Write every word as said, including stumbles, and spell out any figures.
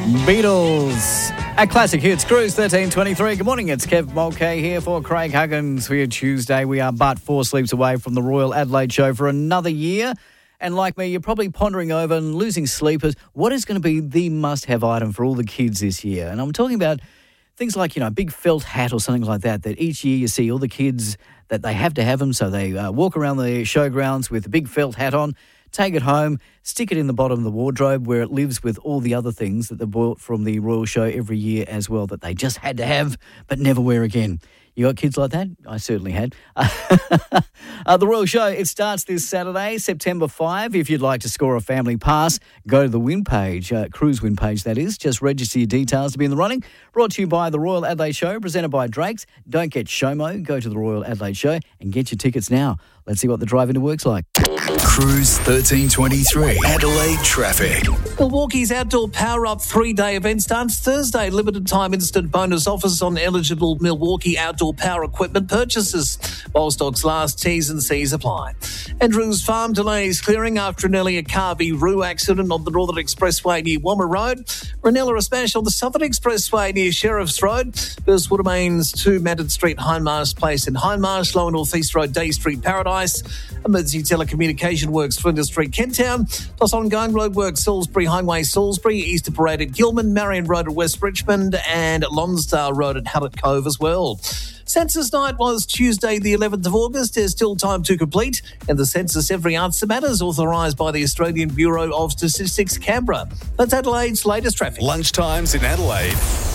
Beatles at Classic Hits Cruise thirteen twenty-three. Good morning, it's Kev Mulcahy here for Craig Huggins for your Tuesday. We are but four sleeps away from the Royal Adelaide Show for another year. And like me, you're probably pondering over and losing sleep as what is going to be the must-have item for all the kids this year. And I'm talking about things like, you know, a big felt hat or something like that, that each year you see all the kids that they have to have them. So they uh, walk around the showgrounds with a big felt hat on, take it home, stick it in the bottom of the wardrobe where it lives with all the other things that they bought from the Royal Show every year as well that they just had to have but never wear again. You got kids like that? I certainly had. uh, the Royal Show, it starts this Saturday, September fifth. If you'd like to score a family pass, go to the win page, uh, cruise win page that is. Just register your details to be in the running. Brought to you by the Royal Adelaide Show, presented by Drake's. Don't get SHOMO. Go to the Royal Adelaide Show and get your tickets now. Let's see what the drive into work's like. Cruise thirteen twenty-three, Adelaide traffic. Milwaukee's Outdoor Power Up three-day event starts Thursday. Limited time instant bonus offers on eligible Milwaukee outdoor power equipment purchases. While stocks last, T's and C's apply. Andrews Farm delays clearing after an earlier car v Roo accident on the Northern Expressway near Wammer Road. Ranella a smash on the Southern Expressway near Sheriff's Road. First wood remains to Madden Street, Hindmarsh Place in Hindmarsh. Lower North East Road, Day Street, Paradise. Emergency telecommunication works, Flinders Street, Kenttown. Plus ongoing road works, Salisbury Highway, Salisbury, Easter Parade at Gilman, Marion Road at West Richmond, and Lonsdale Road at Hallett Cove as well. Census night was Tuesday the eleventh of August. There's still time to complete. And the census every answer matters, authorised by the Australian Bureau of Statistics, Canberra. That's Adelaide's latest traffic. Lunchtimes in Adelaide.